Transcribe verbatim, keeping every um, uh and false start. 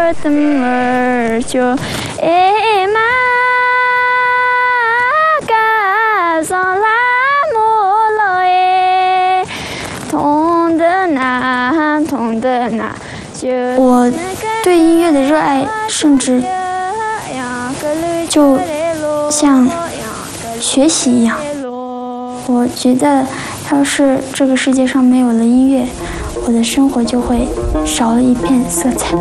我对音乐的热爱，甚至就像学习一样。我觉得，要是这个世界上没有了音乐，我的生活就会少了一片色彩。